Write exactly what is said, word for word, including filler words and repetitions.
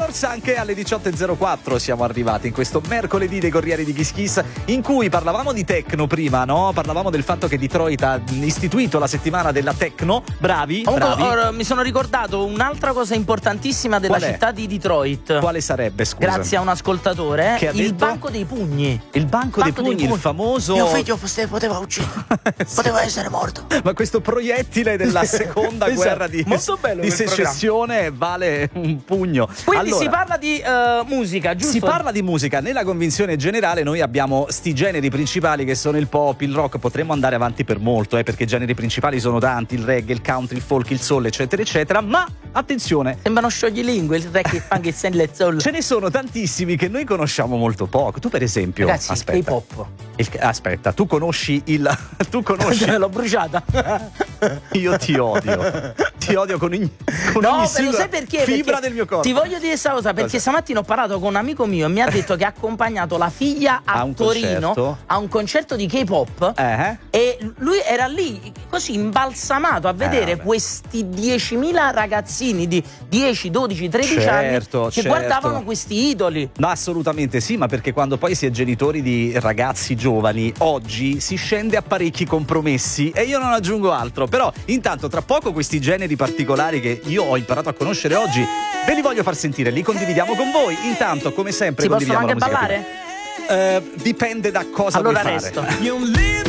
Girls anche alle diciotto e zero quattro siamo arrivati in questo mercoledì dei Corrieri di Kiss Kiss, in cui parlavamo di techno prima, no? Parlavamo del fatto che Detroit ha istituito la settimana della techno. Bravi, Comunque, bravi. Ora, mi sono ricordato un'altra cosa importantissima della Qual è? città di Detroit. Quale sarebbe, scusa? Grazie a un ascoltatore, Che ha il detto? banco dei pugni. Il banco, Banco dei dei pugni, il pugni. famoso. Mio figlio poteva uccidere, Sì. poteva essere morto. Ma questo proiettile della seconda Esatto. guerra di, Molto bello di quel secessione vale un pugno. Quindi Allora, si parla di eh, musica, giusto? si parla di musica. Nella convinzione generale noi abbiamo sti generi principali che sono il pop, il rock. Potremmo andare avanti per molto, eh, perché i generi principali sono tanti: il reggae, il country, il folk, il soul, eccetera eccetera. Ma attenzione, Sembrano scioglilingue, il reggae, il funk, il sand, il soul. ce ne sono tantissimi che noi conosciamo molto poco. Tu per esempio, Ragazzi, aspetta, il K-pop. il- aspetta, tu conosci il tu conosci L'ho bruciata. io ti odio. Ti odio con, ogni- con No, ogni però singola sai perché? fibra Perché del mio corpo. Ti voglio dire questa cosa, perché Cosa? stamattina ho parlato con un amico mio e mi ha detto che ha accompagnato la figlia a, A un Torino concerto? a un concerto di K-pop. Eh? E lui era lì così imbalsamato a vedere vabbè. questi diecimila ragazzini di dieci, dodici, tredici Certo, anni che certo. guardavano questi idoli. No, assolutamente sì, ma perché quando poi si è genitori di ragazzi giovani, oggi si scende a parecchi compromessi e io non aggiungo altro. Però intanto tra poco questi generi particolari che io ho imparato a conoscere oggi ve li voglio far sentire, li condividiamo con voi. Intanto, come sempre, Si possono condividiamo anche la musica ballare? prima. Eh, dipende da cosa Allora vuoi resto. fare. You live